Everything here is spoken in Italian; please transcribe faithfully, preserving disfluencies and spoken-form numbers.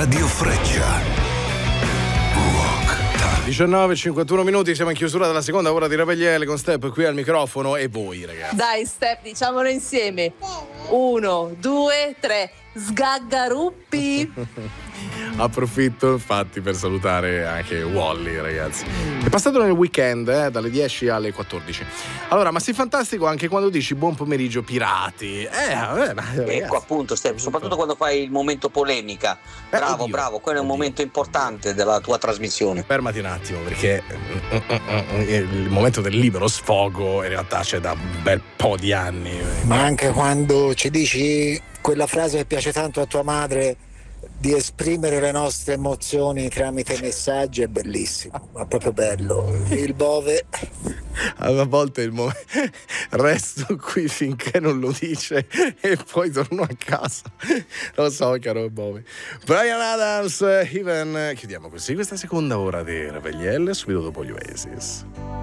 Radio Freccia. diciannove e cinquantuno minuti, siamo in chiusura della seconda ora di Rebelliele con Step qui al microfono e voi ragazzi. Dai Step, diciamolo insieme. Uno, due, tre. Sgaggaruppi. Approfitto infatti per salutare anche Wally, ragazzi. È passato nel weekend, eh, dalle dieci alle quattordici. Allora, ma sei fantastico anche quando dici buon pomeriggio pirati. Eh, vabbè, ma, ecco appunto, Step, soprattutto quando fai il momento polemica. Bravo, oddio, bravo, quello è un oddio. momento importante della tua trasmissione. Fermati un attimo, perché il momento del libero sfogo in realtà c'è da un bel po' di anni. Ma anche quando ci dici quella frase che piace tanto a tua madre, di esprimere le nostre emozioni tramite messaggi, è bellissimo, ma proprio bello. Il Bove A volte il mo- resto qui finché non lo dice e poi torno a casa. Lo so, caro Bove. Bryan Adams, Even. Chiudiamo così questa seconda ora di Rebelliele subito dopo gli Oasis.